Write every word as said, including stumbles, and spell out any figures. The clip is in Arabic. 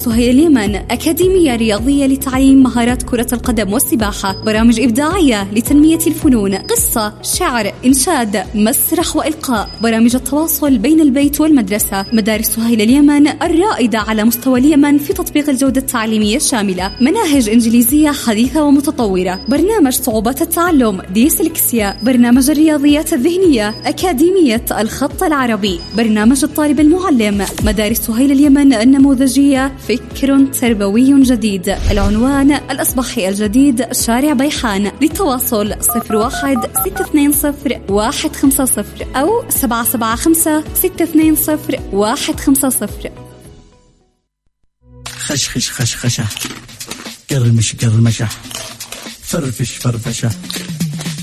سهيل اليمن أكاديمية رياضية لتعليم مهارات كرة القدم والسباحة، برامج إبداعية لتنمية الفنون، قصة، شعر، إنشاد، مسرح وإلقاء، برامج التواصل بين البيت والمدرسة. مدارس سهيل اليمن الرائدة على مستوى اليمن في تطبيق الجودة التعليمية الشاملة، مناهج إنجليزية حديثة ومتطورة، برنامج صعوبات التعلم ديسلكسيا، برنامج الرياضيات الذهنية، أكاديمية الخط العربي، برنامج الطالب المعلم. مدارس سهيل اليمن النموذجية، فكر تربوي جديد. العنوان الأصبحي الجديد، شارع بيحان. للتواصل صفر واحد ستة اثنين صفر واحد خمسة صفر أو سبعة سبعة خمسة ستة اثنين صفر واحد خمسة صفر. خشخش خشخشة، قرمش قرمشة، فرفش فرفشة.